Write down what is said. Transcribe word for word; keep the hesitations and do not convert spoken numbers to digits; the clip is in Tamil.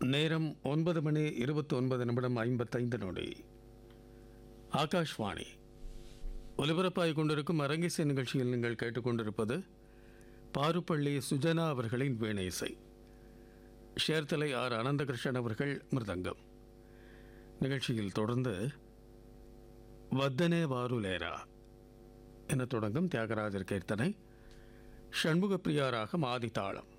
நேரம் ஒன்பது மணி இருபத்தி ஒன்பது நிமிடம் ஐம்பத்தைந்து நொடி. ஆகாஷ்வாணி ஒலிபரப்பாகிக் கொண்டிருக்கும் அரங்கிசை நிகழ்ச்சியில் நீங்கள் கேட்டுக்கொண்டிருப்பது பாருப்பள்ளி சுஜனா அவர்களின் வீணை இசை. ஷேர்தலை ஆர் அனந்தகிருஷ்ணன் அவர்கள் மிருதங்கம். நிகழ்ச்சியில் தொடர்ந்து வத்தனே வாருலேரா என தொடங்கும் தியாகராஜர் கீர்த்தனை. ஷண்முகப்பிரியா ராகம் ஆதிதாளம்.